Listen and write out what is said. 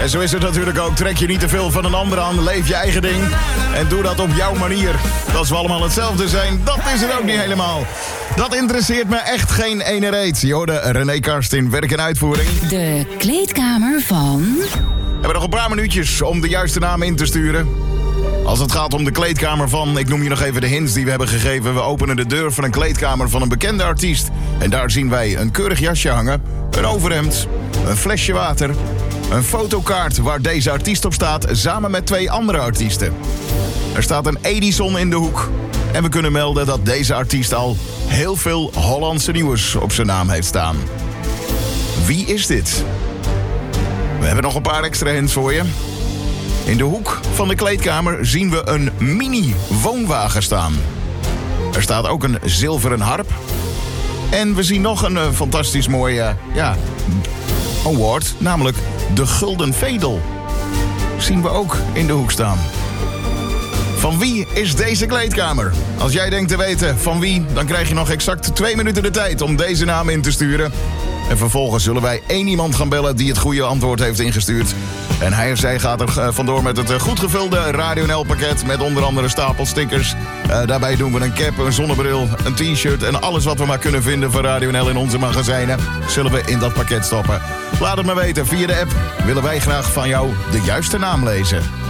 En zo is het natuurlijk ook. Trek je niet te veel van een ander aan. Leef je eigen ding. En doe dat op jouw manier. Dat we allemaal hetzelfde zijn, dat is het ook niet helemaal. Dat interesseert me echt geen ene reet. Je hoorde René Karst in werk en uitvoering. De kleedkamer van... We hebben nog een paar minuutjes om de juiste naam in te sturen. Als het gaat om de kleedkamer van... Ik noem je nog even de hints die we hebben gegeven. We openen de deur van een kleedkamer van een bekende artiest. En daar zien wij een keurig jasje hangen. Een overhemd. Een flesje water. Een fotokaart waar deze artiest op staat. Samen met 2 andere artiesten. Er staat een Edison in de hoek. En we kunnen melden dat deze artiest al heel veel Hollandse nieuws op zijn naam heeft staan. Wie is dit? We hebben nog een paar extra hints voor je. In de hoek van de kleedkamer zien we een mini-woonwagen staan. Er staat ook een zilveren harp. En we zien nog een fantastisch mooie award, namelijk de Gulden Vedel. Zien we ook in de hoek staan. Van wie is deze kleedkamer? Als jij denkt te weten van wie, dan krijg je nog exact 2 minuten de tijd om deze naam in te sturen. En vervolgens zullen wij 1 iemand gaan bellen die het goede antwoord heeft ingestuurd. En hij of zij gaat er vandoor met het goed gevulde Radio NL pakket met onder andere stapel stickers. Daarbij doen we een cap, een zonnebril, een t-shirt en alles wat we maar kunnen vinden van Radio NL in onze magazijnen zullen we in dat pakket stoppen. Laat het me weten, via de app willen wij graag van jou de juiste naam lezen.